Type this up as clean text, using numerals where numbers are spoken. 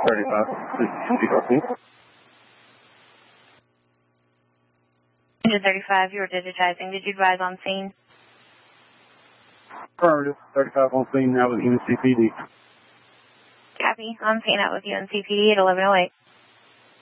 35. Engine 35, you were digitizing. Did you advise on scene? Affirmative. 35 on scene now with UNCPD. Copy. On scene out with UNCPD at 11:08.